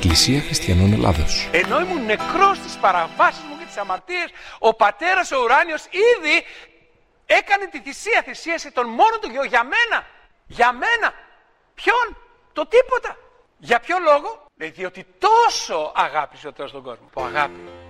Εκκλησία Χριστιανών Ελλάδος. Ενώ ήμουν νεκρός στις παραβάσεις μου και τις αμαρτίες, ο Πατέρας ο ουράνιος ήδη έκανε τη θυσία, θυσίασε τον μόνο του Γιο για μένα. Για μένα. Ποιον? Το τίποτα. Για ποιο λόγο? Διότι τόσο αγάπησε ο Θεός τον κόσμο. Που αγάπη